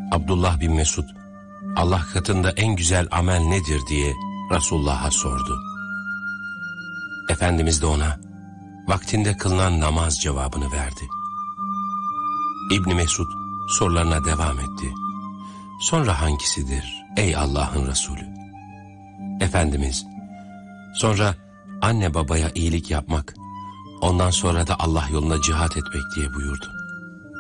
Abdullah bin Mesud, Allah katında en güzel amel nedir diye Resulullah'a sordu. Efendimiz de ona vaktinde kılınan namaz cevabını verdi. İbn Mesud sorularına devam etti. Sonra hangisidir ey Allah'ın Resulü? Efendimiz, sonra anne babaya iyilik yapmak, ondan sonra da Allah yolunda cihat etmek diye buyurdu.